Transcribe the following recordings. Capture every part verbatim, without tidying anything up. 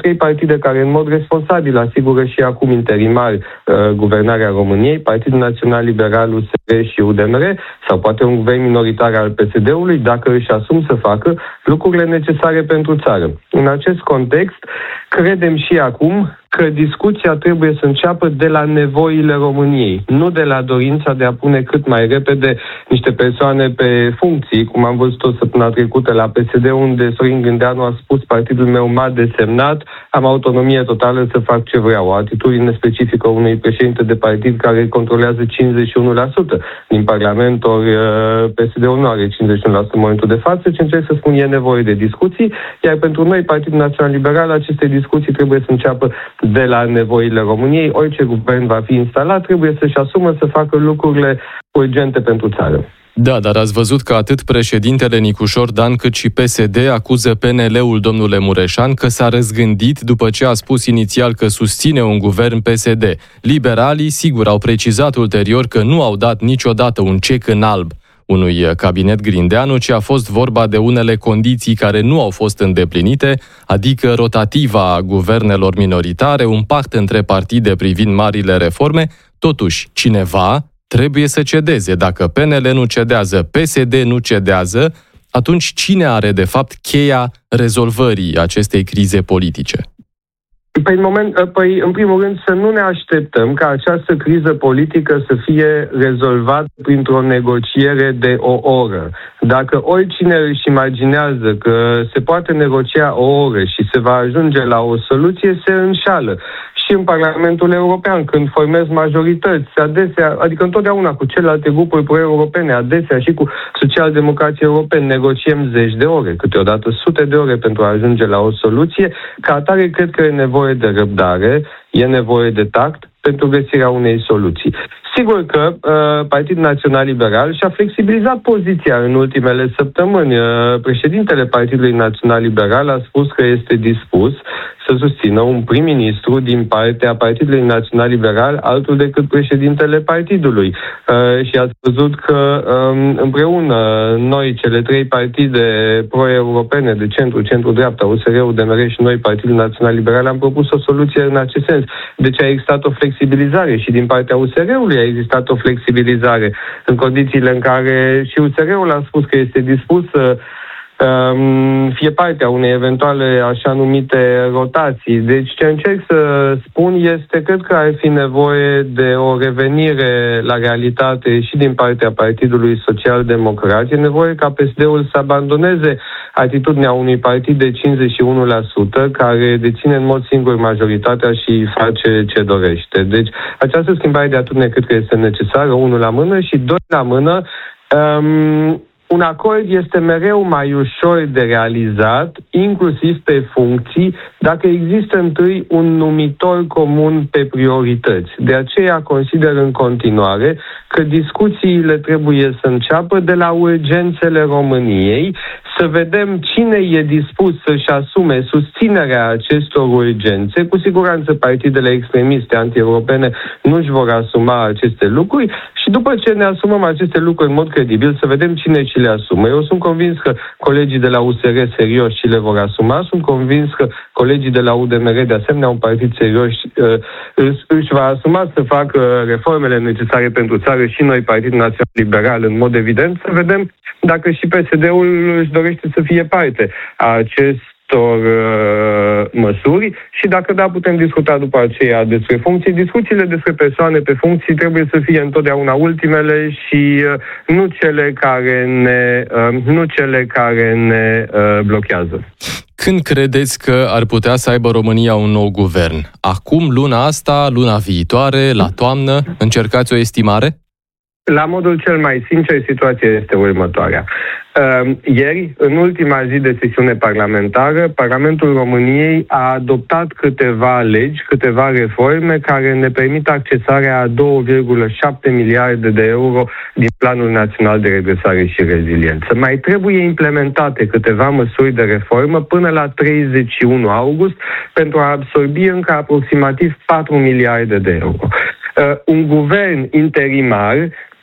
trei partide care în mod responsabil asigură și acum interimar uh, guvernarea României, Partidul Național Liberal, U S R și U D M R, sau poate un guvern minoritar al P S D-ului, dacă își asum să facă lucrurile necesare pentru țară. În acest context, credem și acum că discuția trebuie să înceapă de la nevoile României, nu de la dorința de a pune cât mai repede niște persoane pe funcții, cum am văzut-o săptămâna trecută la P S D, unde Sorin Grindeanu a spus: partidul meu m-a desemnat, am autonomie totală să fac ce vreau. O atitudine specifică unui președinte de partid care controlează cincizeci și unu la sută din Parlament, ori P S D-ul nu are cincizeci și unu la sută în momentul de față. Ce încerc să spun, e nevoie de discuții, iar pentru noi, Partidul Național Liberal, aceste discuții trebuie să înceapă de la nevoile României. Orice guvern va fi instalat trebuie să-și asumă să facă lucrurile urgente pentru țară. Da, dar ați văzut că atât președintele Nicușor Dan cât și P S D acuză P N L-ul, domnule Mureșan, că s-a răzgândit după ce a spus inițial că susține un guvern P S D. Liberalii, sigur, au precizat ulterior că nu au dat niciodată un cec în alb unui cabinet Grindeanu, ci a fost vorba de unele condiții care nu au fost îndeplinite, adică rotativa guvernelor minoritare, un pact între partide privind marile reforme. Totuși, cineva trebuie să cedeze. Dacă P N L nu cedează, P S D nu cedează, atunci cine are, de fapt, cheia rezolvării acestei crize politice? Păi în, moment, păi, în primul rând, să nu ne așteptăm ca această criză politică să fie rezolvată printr-o negociere de o oră. Dacă oricine își imaginează că se poate negocia o oră și se va ajunge la o soluție, se înșală. Și în Parlamentul European, când formezi majorități, adesea, adică întotdeauna cu celelalte grupuri pro-europene, adesea și cu socialdemocrații europeni, negociem zeci de ore, câteodată sute de ore pentru a ajunge la o soluție. Ca atare, cred că e nevoie de răbdare, e nevoie de tact pentru găsirea unei soluții. Sigur că uh, Partidul Național Liberal și-a flexibilizat poziția în ultimele săptămâni. Uh, președintele Partidului Național Liberal a spus că este dispus să susțină un prim-ministru din partea Partidului Național Liberal, altul decât președintele partidului. Uh, și ați văzut că um, împreună noi, cele trei partide pro-europene de centru, centru-dreapta, U S R, U D M R și noi, Partidul Național Liberal, am propus o soluție în acest sens. Deci a existat o flexibilizare și din partea U S R-ului a existat o flexibilizare în condițiile în care și U S R-ul a spus că este dispus să um, fie partea unei eventuale așa numite rotații. Deci ce încerc să spun este, cred că ar fi nevoie de o revenire la realitate și din partea Partidului Social-Democrat. E nevoie ca P S D-ul să abandoneze atitudinea unui partid de cincizeci și unu la sută care deține în mod singur majoritatea și face ce dorește. Deci această schimbare de atitudine cred că este necesară, unul la mână, și doi la mână. Um, Un acord este mereu mai ușor de realizat, inclusiv pe funcții, dacă există întâi un numitor comun pe priorități. De aceea consider în continuare că discuțiile trebuie să înceapă de la urgențele României, să vedem cine e dispus să-și asume susținerea acestor urgențe. Cu siguranță partidele extremiste anti-europene nu își vor asuma aceste lucruri și după ce ne asumăm aceste lucruri în mod credibil, să vedem cine și le asumă. Eu sunt convins că colegii de la U S R serios și le vor asuma, sunt convins că colegii de la U D M R, de asemenea un partid serios, își va asuma să facă reformele necesare pentru țară și noi, Partidul Național Liberal, în mod evident, să vedem dacă și P S D-ul își dorește să fie parte a acestor uh, măsuri și dacă da, putem discuta după aceea despre funcții. Discuțiile despre persoane pe funcții trebuie să fie întotdeauna ultimele și uh, nu cele care ne, uh, nu cele care ne uh, blochează. Când credeți că ar putea să aibă România un nou guvern? Acum, luna asta, luna viitoare, la toamnă? Încercați o estimare? La modul cel mai sincer, situația este următoarea. Ieri, în ultima zi de sesiune parlamentară, Parlamentul României a adoptat câteva legi, câteva reforme care ne permit accesarea a două virgulă șapte miliarde de euro din Planul Național de Redresare și Reziliență. Mai trebuie implementate câteva măsuri de reformă până la treizeci și unu august pentru a absorbi încă aproximativ patru miliarde de euro. Un guvern interimar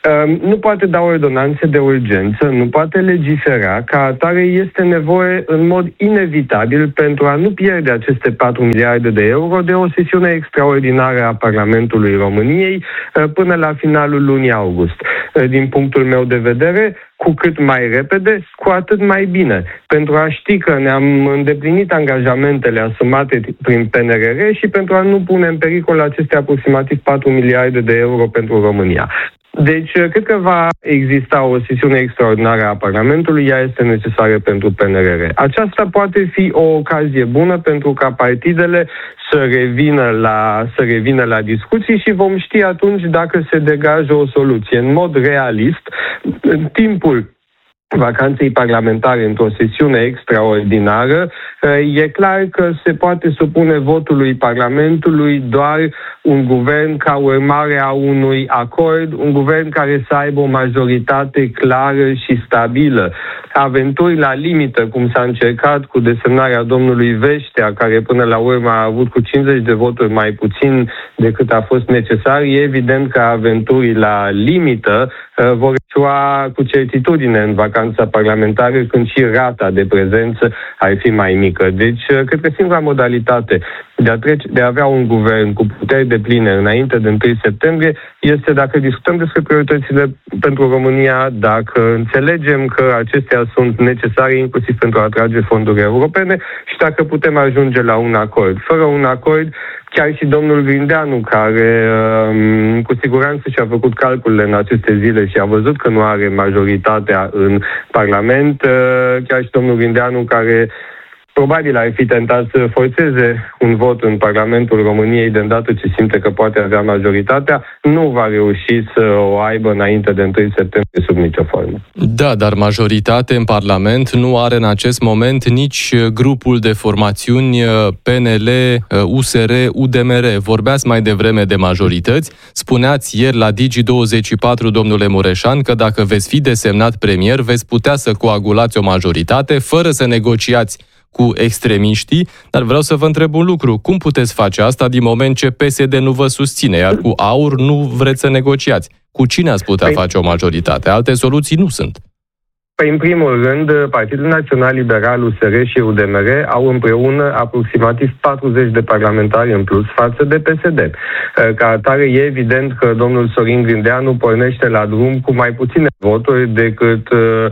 nu poate da ordonanțe de urgență, nu poate legifera, ca atare este nevoie în mod inevitabil pentru a nu pierde aceste patru miliarde de euro de o sesiune extraordinară a Parlamentului României până la finalul lunii august. Din punctul meu de vedere, cu cât mai repede, cu atât mai bine. Pentru a ști că ne-am îndeplinit angajamentele asumate prin P N R R și pentru a nu pune în pericol aceste aproximativ patru miliarde de euro pentru România. Deci, cred că va exista o sesiune extraordinară a Parlamentului, ea este necesară pentru P N R R. Aceasta poate fi o ocazie bună pentru ca partidele să revină la, să revină la discuții și vom ști atunci dacă se degajă o soluție. În mod realist, în timpul vacanței parlamentare într-o sesiune extraordinară, e clar că se poate supune votului Parlamentului doar un guvern ca urmare a unui acord, un guvern care să aibă o majoritate clară și stabilă. Aventuri la limită, cum s-a încercat cu desemnarea domnului Veștea, care până la urmă a avut cu cincizeci de voturi mai puțin decât a fost necesar, e evident că aventurii la limită vor eșua cu certitudine în vacanța parlamentară, când și rata de prezență ar fi mai mică. Deci, cred că singura modalitate de a, trece, de a avea un guvern cu puteri depline înainte de întâi septembrie este dacă discutăm despre prioritățile pentru România, dacă înțelegem că acestea sunt necesare inclusiv pentru a atrage fonduri europene și dacă putem ajunge la un acord. Fără un acord, chiar și domnul Grindeanu, care um, cu siguranță și-a făcut calculele în aceste zile și a văzut că nu are majoritatea în Parlament, uh, chiar și domnul Grindeanu, care probabil ar fi tentat să forțeze un vot în Parlamentul României de îndată ce simte că poate avea majoritatea, nu va reuși să o aibă înainte de întâi septembrie sub nicio formă. Da, dar majoritate în Parlament nu are în acest moment nici grupul de formațiuni P N L, U S R, U D M R. Vorbeați mai devreme de majorități. Spuneați ieri la Digi douăzeci și patru, domnule Mureșan, că dacă veți fi desemnat premier, veți putea să coagulați o majoritate fără să negociați cu extremiștii, dar vreau să vă întreb un lucru. Cum puteți face asta din moment ce P S D nu vă susține, iar cu A U R nu vreți să negociați? Cu cine ați putea păi, face o majoritate? Alte soluții nu sunt. Păi, în primul rând, Partidul Național Liberal, U S R și U D M R au împreună aproximativ patruzeci de parlamentari în plus față de P S D. Ca atare, e evident că domnul Sorin Grindeanu pornește la drum cu mai puține voturi decât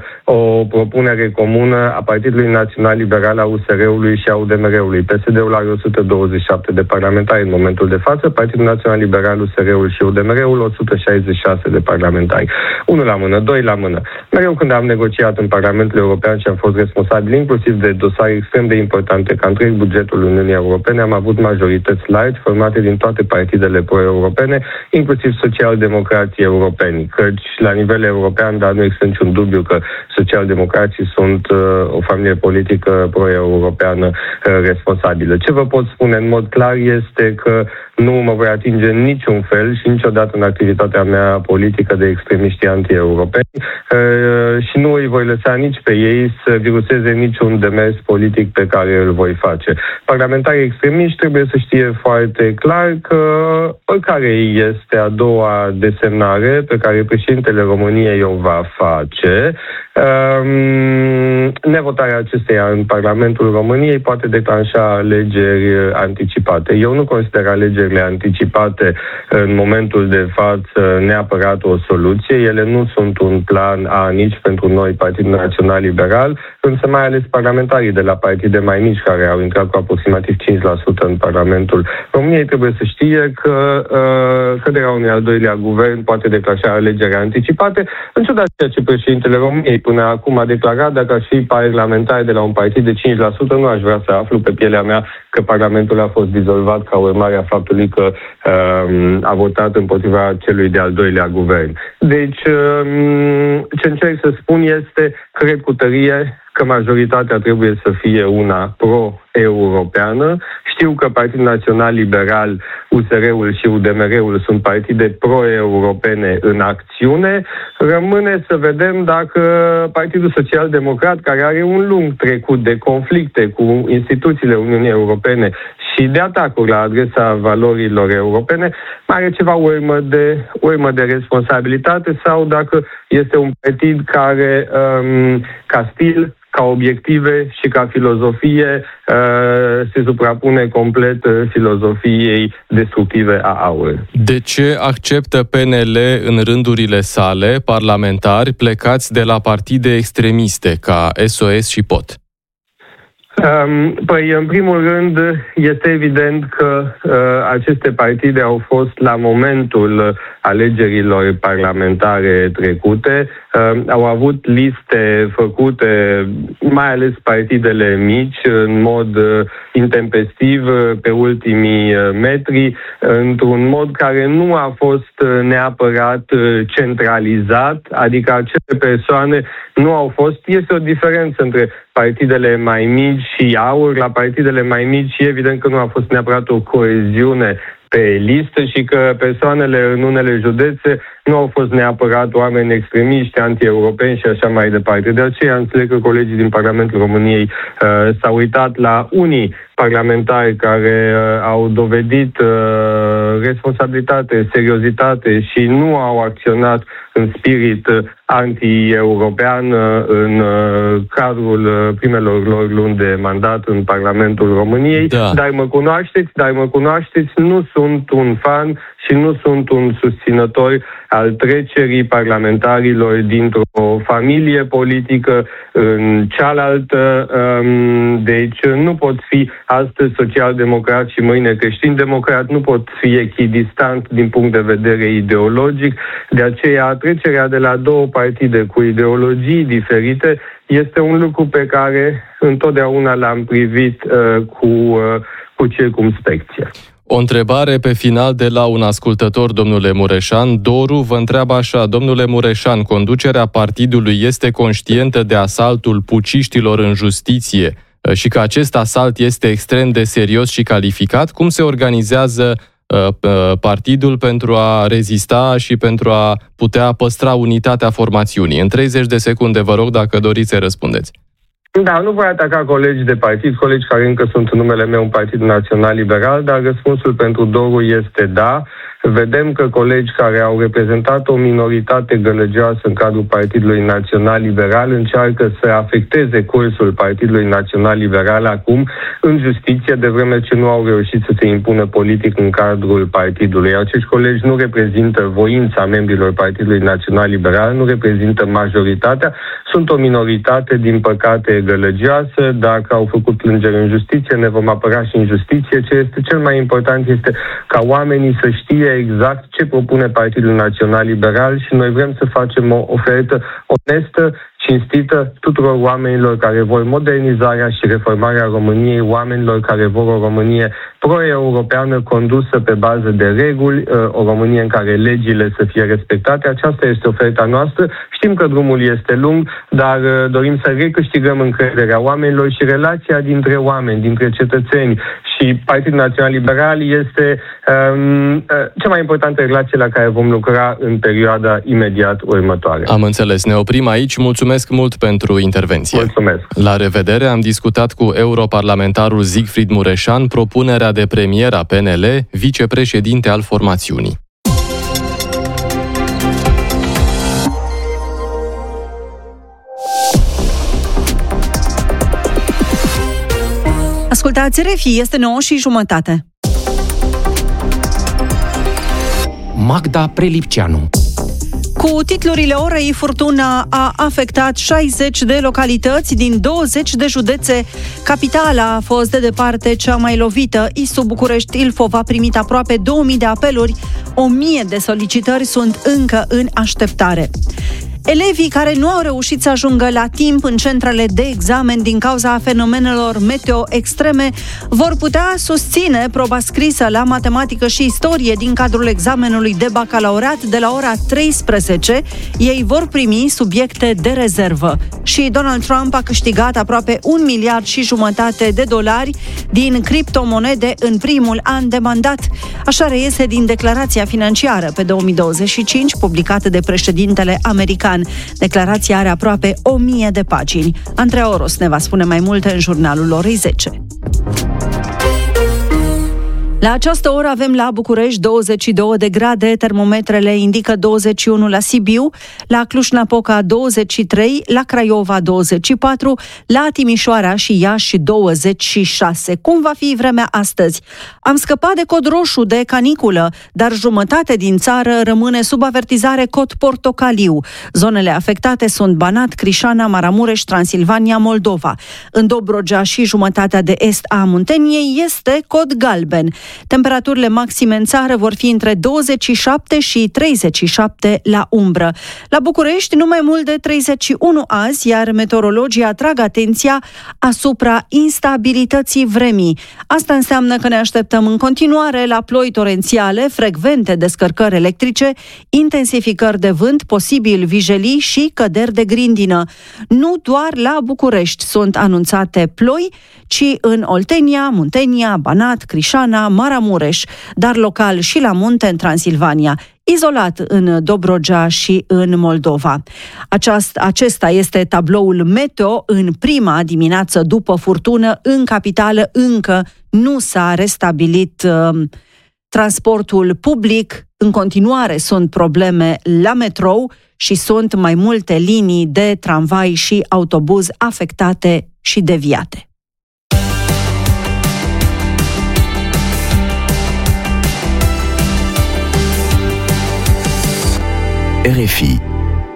o propunere comună a Partidului Național Liberal, a U S R-ului și a U D M R-ului. P S D-ul are o sută douăzeci și șapte de parlamentari în momentul de față, Partidul Național Liberal, U S R-ul și U D M R-ul o sută șaizeci și șase de parlamentari. Unul la mână, doi la mână. Mereu când am negociat în Parlamentul European și am fost responsabil inclusiv de dosare extrem de importante ca întreg bugetul Uniunii Europene, am avut majorități largi formate din toate partidele pro-europene, inclusiv social-democrații europeni, căci la nivel european, dar nu există niciun dubiu că social-democrații sunt uh, o familie politică pro-europeană uh, responsabilă. Ce vă pot spune în mod clar este că nu mă voi atinge în niciun fel și niciodată în activitatea mea politică de extremiști anti-europeni uh, și nu îi voi lăsa nici pe ei să viruseze niciun demers politic pe care îl voi face. Parlamentarii extremiști trebuie să știe foarte clar că oricare este a doua desemnare pe care președintele României o va face, um, nevotarea acesteia în Parlamentul României poate declanșa alegeri anticipate. Eu nu consider alegerile anticipate în momentul de față neapărat o soluție. Ele nu sunt un plan A nici pentru noi, Partidul Național Liberal, însă mai ales parlamentarii de la partide mai mici care au intrat cu aproximativ cinci la sută în Parlamentul României trebuie să știe că uh, căderea unui al doilea guvern poate declanșa alegeri anticipate, în ciuda ceea ce președintele României până acum a declarat. Dacă aș fi parlamentar de la un partid de cinci la sută, nu aș vrea să aflu pe pielea mea că Parlamentul a fost dizolvat ca urmare a faptului că uh, a votat împotriva celui de-al doilea guvern. Deci, uh, ce încerc să spun este, cred cu tărie că majoritatea trebuie să fie una pro-europeană. Știu că Partidul Național Liberal, U S R-ul și U D M R-ul sunt partide pro-europene în acțiune. Rămâne să vedem dacă Partidul Social Democrat, care are un lung trecut de conflicte cu instituțiile Uniunii Europene și de atacuri la adresa valorilor europene, mai are ceva urmă de, urmă de responsabilitate sau dacă este un partid care, um, ca stil, ca obiective și ca filozofie se suprapune complet filozofiei destructive a A U R. De ce acceptă P N L în rândurile sale parlamentari plecați de la partide extremiste ca S O S și P O T? Păi, în primul rând, este evident că uh, aceste partide au fost la momentul alegerilor parlamentare trecute, uh, au avut liste făcute, mai ales partidele mici, în mod uh, intempestiv pe ultimii uh, metri, într-un mod care nu a fost neapărat centralizat, adică acele persoane nu au fost. Este o diferență între partidele mai mici și A U R. La partidele mai mici, evident că nu a fost neapărat o coeziune pe listă și că persoanele în unele județe nu au fost neapărat oameni extremiști, anti-europeni și așa mai departe. De aceea înțeleg că colegii din Parlamentul României uh, s-au uitat la unii parlamentari care uh, au dovedit uh, responsabilitate, seriozitate și nu au acționat în spirit uh, anti-european uh, în uh, cadrul uh, primelor lor luni de mandat în Parlamentul României. Da. Dar mă cunoașteți, dar mă cunoașteți, nu sunt un fan și nu sunt un susținător al trecerii parlamentarilor dintr-o familie politică în cealaltă. Deci nu pot fi astăzi social-democrat și mâine creștin-democrat, nu pot fi echidistant din punct de vedere ideologic. De aceea trecerea de la două partide cu ideologii diferite este un lucru pe care întotdeauna l-am privit uh, cu, uh, cu circumspecție. O întrebare pe final de la un ascultător, domnule Mureșan. Doru vă întreabă așa: domnule Mureșan, conducerea partidului este conștientă de asaltul puciștilor în justiție și că acest asalt este extrem de serios și calificat? Cum se organizează uh, partidul pentru a rezista și pentru a putea păstra unitatea formațiunii? În treizeci de secunde, vă rog, dacă doriți să răspundeți. Da, nu voi ataca colegi de partid, colegi care încă sunt în numele meu un partid național liberal, dar răspunsul pentru Doru este da. Vedem că colegi care au reprezentat o minoritate gălăgioasă în cadrul Partidului Național Liberal încearcă să afecteze cursul Partidului Național Liberal acum în justiție, de vreme ce nu au reușit să se impună politic în cadrul partidului. Acești colegi nu reprezintă voința membrilor Partidului Național Liberal, nu reprezintă majoritatea, sunt o minoritate, din păcate, gălăgioasă. Dacă au făcut plângeri în justiție, ne vom apăra și în justiție. Ce este cel mai important este ca oamenii să știe exact ce propune Partidul Național Liberal și noi vrem să facem o ofertă onestă, cinstită tuturor oamenilor care vor modernizarea și reformarea României, oamenilor care vor o Românie pro-europeană condusă pe bază de reguli, o Românie în care legile să fie respectate. Aceasta este oferta noastră. Știm că drumul este lung, dar dorim să recâștigăm încrederea oamenilor și relația dintre oameni, dintre cetățeni și Partidul Național Liberal este um, cea mai importantă relație la care vom lucra în perioada imediat următoare. Am înțeles. Ne oprim aici. Mulțumesc mult pentru intervenție. Mulțumesc. La revedere. Am discutat cu europarlamentarul Siegfried Mureșan propunerea de premier a P N L, vicepreședinte al formațiunii. Ascultați R F I, este nouă și jumătate. Magda Prelipceanu. Cu titlurile orei, furtuna a afectat șaizeci de localități din douăzeci de județe. Capitala a fost de departe cea mai lovită. I S U București Ilfov a primit aproape două mii de apeluri. o mie de solicitări sunt încă în așteptare. Elevii care nu au reușit să ajungă la timp în centrele de examen din cauza fenomenelor meteo extreme vor putea susține proba scrisă la matematică și istorie din cadrul examenului de bacalaureat de la ora treisprezece. Ei vor primi subiecte de rezervă. Și Donald Trump a câștigat aproape un miliard și jumătate de dolari din criptomonede în primul an de mandat. Așa reiese din declarația financiară pe două mii douăzeci și cinci publicată de președintele american. Declarația are aproape o mie de pagini. Andreea Oros ne va spune mai multe în jurnalul orei zece. La această oră avem la București douăzeci și două de grade, termometrele indică douăzeci și unu la Sibiu, la Cluj-Napoca douăzeci și trei, la Craiova douăzeci și patru, la Timișoara și Iași douăzeci și șase. Cum va fi vremea astăzi? Am scăpat de cod roșu, de caniculă, dar jumătate din țară rămâne sub avertizare cod portocaliu. Zonele afectate sunt Banat, Crișana, Maramureș, Transilvania, Moldova. În Dobrogea și jumătatea de est a Munteniei este cod galben. Temperaturile maxime în țară vor fi între douăzeci și șapte și treizeci și șapte la umbră. La București nu mai mult de treizeci și unu azi, iar meteorologii atrag atenția asupra instabilității vremii. Asta înseamnă că ne așteptăm în continuare la ploi torențiale, frecvente descărcări electrice, intensificări de vânt, posibil vijelii și căderi de grindină. Nu doar la București sunt anunțate ploi, ci în Oltenia, Muntenia, Banat, Crișana, Maramureș, dar local și la munte în Transilvania, izolat în Dobrogea și în Moldova. Aceast, acesta este tabloul meteo în prima dimineață după furtună. În capitală încă nu s-a restabilit uh, transportul public. În continuare sunt probleme la metrou și sunt mai multe linii de tramvai și autobuz afectate și deviate. R F I.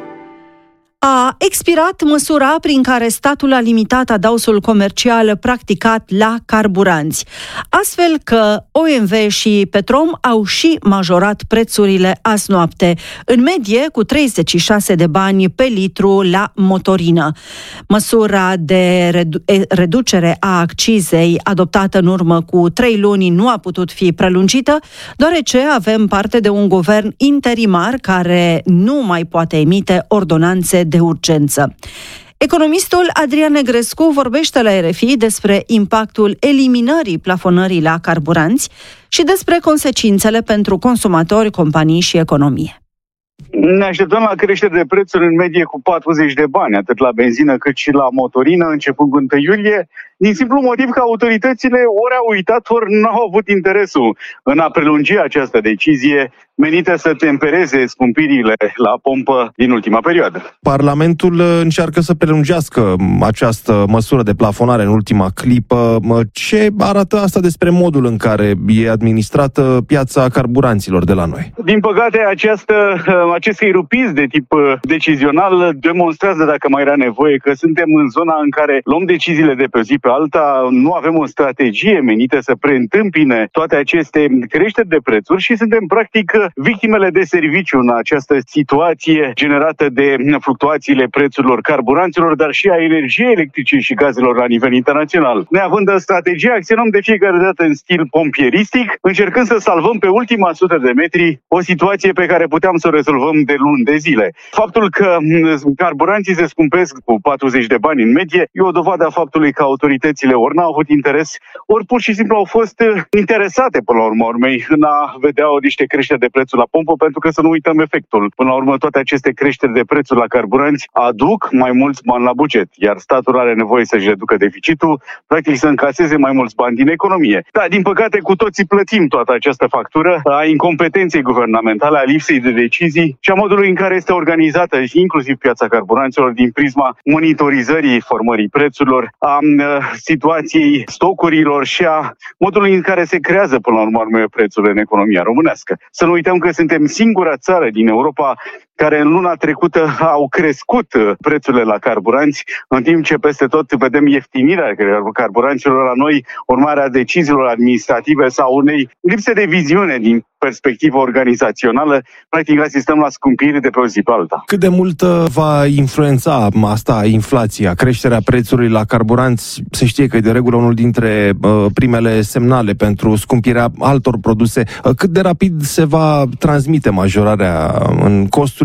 A expirat măsura prin care statul a limitat adausul comercial practicat la carburanți, astfel că O M V și Petrom au și majorat prețurile azi noapte, în medie cu treizeci și șase de bani pe litru la motorină. Măsura de redu- reducere a accizei adoptată în urmă cu trei luni nu a putut fi prelungită, deoarece avem parte de un guvern interimar care nu mai poate emite ordonanțe de urgență. Economistul Adrian Negrescu vorbește la R F I despre impactul eliminării plafonării la carburanți și despre consecințele pentru consumatori, companii și economie. Ne așteptăm la creștere de prețuri în medie cu patruzeci de bani, atât la benzină cât și la motorină, începând cu întâi iulie, din simplu motiv că autoritățile ori au uitat, ori nu au avut interesul în a prelungi această decizie menită să tempereze scumpirile la pompă din ultima perioadă. Parlamentul încearcă să prelungească această măsură de plafonare în ultima clipă. Ce arată asta despre modul în care e administrată piața carburanților de la noi? Din păcate, această, acest irupiz de tip decizional demonstrează, dacă mai era nevoie, că suntem în zona în care luăm deciziile de pe o zi pe alta, nu avem o strategie menită să preîntâmpine toate aceste creșteri de prețuri și suntem practic victimele de serviciu în această situație generată de fluctuațiile prețurilor carburanților, dar și a energiei electrice și gazelor la nivel internațional. Neavând strategie, acționăm de fiecare dată în stil pompieristic, încercând să salvăm pe ultima sută de metri o situație pe care puteam să o rezolvăm de luni de zile. Faptul că carburanții se scumpesc cu patruzeci de bani în medie e o dovadă a faptului că autoritățile ori n-au avut interes, ori pur și simplu au fost interesate până la urmă urmei în a vedea o niște creșteri de prețuri la pompă, pentru că să nu uităm efectul. Până la urmă, toate aceste creșteri de prețuri la carburanți aduc mai mulți bani la buget, iar statul are nevoie să-și reducă deficitul, practic să încaseze mai mulți bani din economie. Dar, din păcate, cu toții plătim toată această factură a incompetenței guvernamentale, a lipsei de decizii și a modului în care este organizată inclusiv piața carburanților din prisma monitorizării formării prețurilor, a situației stocurilor și a modului în care se creează până la urmă prețurile în economia românească. Să nu uităm că suntem singura țară din Europa care în luna trecută au crescut prețurile la carburanți, în timp ce peste tot vedem ieftinirea carburanților la noi, urmarea deciziilor administrative sau unei lipse de viziune din perspectivă organizațională, practic asistăm la scumpiri de pe o zi pe alta. Cât de mult va influența asta inflația, creșterea prețului la carburanți? Se știe că e de regulă unul dintre uh, primele semnale pentru scumpirea altor produse. Uh, cât de rapid se va transmite majorarea în costuri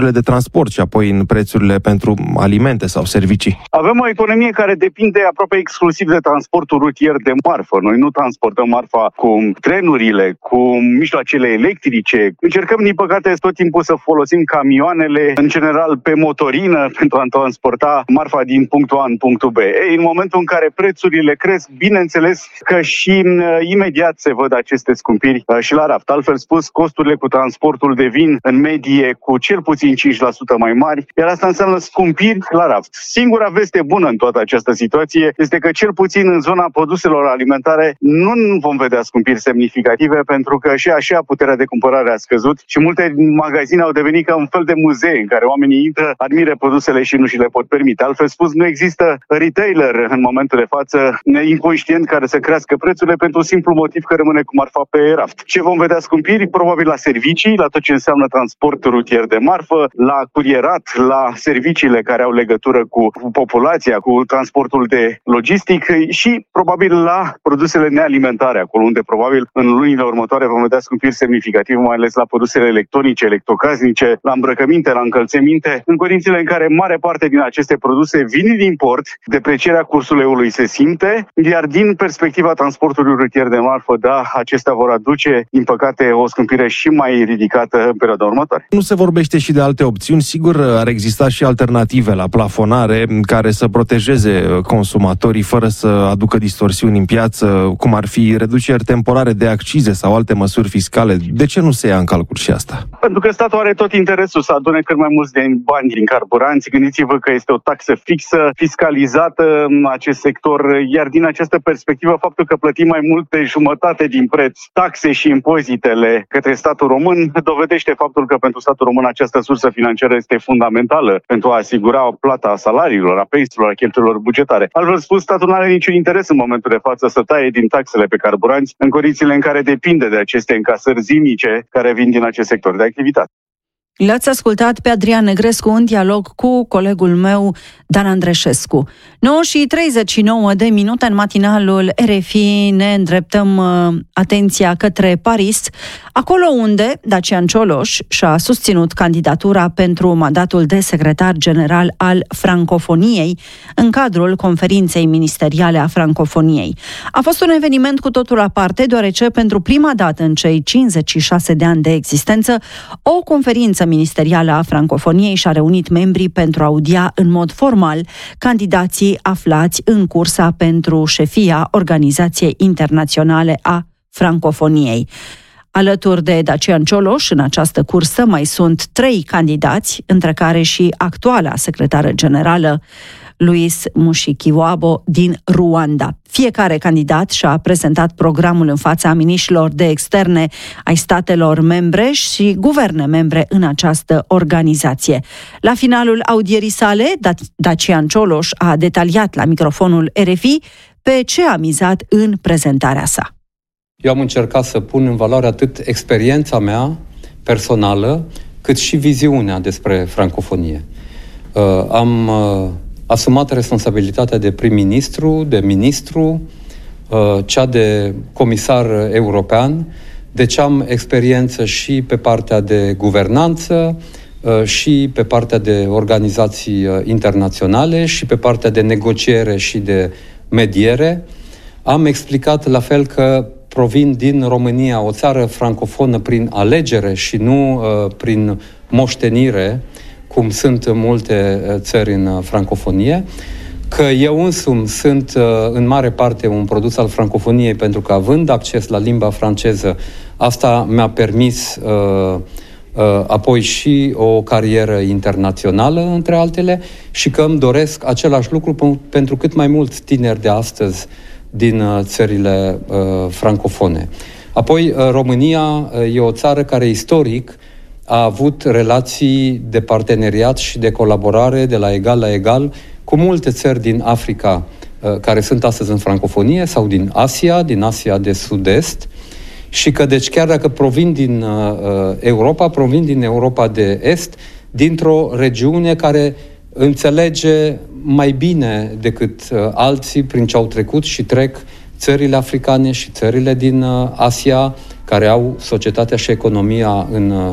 costurile de transport și apoi în prețurile pentru alimente sau servicii? Avem o economie care depinde aproape exclusiv de transportul rutier de marfă. Noi nu transportăm marfa cu trenurile, cu mijloacele electrice. Încercăm, din păcate, tot timpul să folosim camioanele, în general pe motorină, pentru a transporta marfa din punctul A în punctul B. Ei, în momentul în care prețurile cresc, bineînțeles că și imediat se văd aceste scumpiri și la raft. Altfel spus, costurile cu transportul devin în medie cu cel puțin cinci la sută mai mari, iar asta înseamnă scumpiri la raft. Singura veste bună în toată această situație este că cel puțin în zona produselor alimentare nu vom vedea scumpiri semnificative, pentru că și așa puterea de cumpărare a scăzut și multe magazine au devenit ca un fel de muzee în care oamenii intră, admiră produsele și nu și le pot permite. Altfel spus, nu există retailer în momentul de față inconștient care să crească prețurile pentru un simplu motiv că rămâne cu marfa pe raft. Ce vom vedea scumpiri? Probabil la servicii, la tot ce înseamnă transport rutier de marfă, la curierat, la serviciile care au legătură cu populația, cu transportul de logistic și probabil la produsele nealimentare, acolo unde probabil în lunile următoare vom vedea scumpiri semnificative, mai ales la produsele electronice, electrocasnice, la îmbrăcăminte, la încălțăminte, în condițiile în care mare parte din aceste produse vin din import, deprecierea cursului eului se simte, iar din perspectiva transportului rutier de marfă, da, acestea vor aduce, din păcate, o scumpire și mai ridicată în perioada următoare. Nu se vorbește și de alte opțiuni, sigur ar exista și alternative la plafonare care să protejeze consumatorii fără să aducă distorsiuni în piață, cum ar fi reduceri temporare de accize sau alte măsuri fiscale. De ce nu se ia în calcul și asta? Pentru că statul are tot interesul să adune cât mai mulți de bani din carburanți. Gândiți-vă că este o taxă fixă, fiscalizată în acest sector, iar din această perspectivă, faptul că plătim mai mult de jumătate din preț taxe și impozitele către statul român dovedește faptul că pentru statul român această sursă financiară este fundamentală pentru a asigura plata salariilor, a pensiilor, a cheltuielor bugetare. Altfel spus, statul nu are niciun interes în momentul de față să taie din taxele pe carburanți în condițiile în care depinde de aceste încasări zilnice care vin din acest sector de activitate. L-ați ascultat pe Adrian Negrescu în dialog cu colegul meu, Dan Andreșescu. nouă și treizeci și nouă de minute în matinalul R F I ne îndreptăm uh, atenția către Paris, acolo unde Dacian Cioloș și-a susținut candidatura pentru mandatul de secretar general al Francofoniei în cadrul conferinței ministeriale a Francofoniei. A fost un eveniment cu totul aparte, deoarece pentru prima dată în cei cincizeci și șase de ani de existență, o conferință ministerială a Francofoniei și-a reunit membrii pentru a audia în mod formal candidații aflați în cursa pentru șefia Organizației Internaționale a Francofoniei. Alături de Dacian Cioloș, în această cursă mai sunt trei candidați, între care și actuala secretară generală Louise Mushikiwabo din Rwanda. Fiecare candidat și-a prezentat programul în fața miniștrilor de externe ai statelor membre și guverne membre în această organizație. La finalul audierii sale, Dacian Cioloș a detaliat la microfonul R F I pe ce a mizat în prezentarea sa. Eu am încercat să pun în valoare atât experiența mea personală, cât și viziunea despre francofonie. Uh, am uh, asumat responsabilitatea de prim-ministru, de ministru, uh, cea de comisar european, deci am experiență și pe partea de guvernanță, uh, și pe partea de organizații uh, internaționale, și pe partea de negociere și de mediere. Am explicat la fel că provin din România, o țară francofonă prin alegere și nu uh, prin moștenire, cum sunt multe uh, țări în uh, francofonie, că eu însumi sunt uh, în mare parte un produs al francofoniei, pentru că având acces la limba franceză, asta mi-a permis uh, uh, apoi și o carieră internațională, între altele, și că îmi doresc același lucru p- pentru cât mai mulți tineri de astăzi din uh, țările uh, francofone. Apoi, uh, România uh, e o țară care istoric a avut relații de parteneriat și de colaborare de la egal la egal cu multe țări din Africa uh, care sunt astăzi în francofonie sau din Asia, din Asia de Sud-Est, și că, deci, chiar dacă provin din uh, Europa, provin din Europa de Est, dintr-o regiune care înțelege mai bine decât uh, alții prin ce au trecut și trec țările africane și țările din uh, Asia, care au societatea și economia în, uh,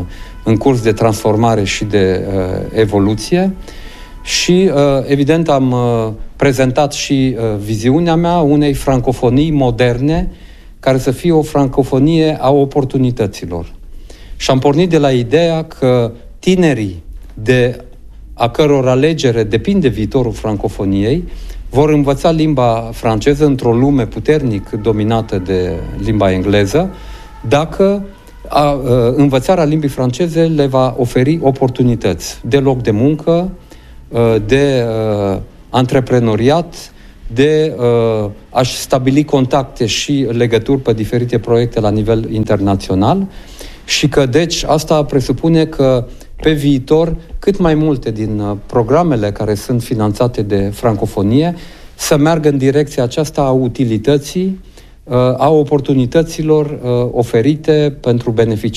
în curs de transformare și de evoluție. Și, evident, am prezentat și viziunea mea unei francofonii moderne, care să fie o francofonie a oportunităților. Și am pornit de la ideea că tinerii de a căror alegere depinde viitorul francofoniei vor învăța limba franceză într-o lume puternic dominată de limba engleză, dacă a, a, învățarea limbii franceze le va oferi oportunități de loc de muncă, de a, antreprenoriat, de uh, a-și stabili contacte și legături pe diferite proiecte la nivel internațional și că, deci, asta presupune că pe viitor cât mai multe din uh, programele care sunt finanțate de francofonie să meargă în direcția aceasta a utilității, uh, a oportunităților uh, oferite pentru beneficiari